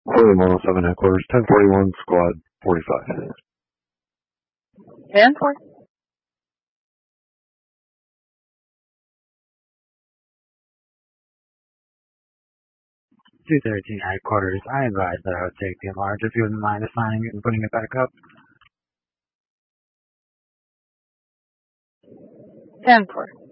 William 107 headquarters, 1041, squad 45. 10-4. 213 headquarters, I advise that I would take the enlarge if you wouldn't mind assigning it and putting it back up. 10-4.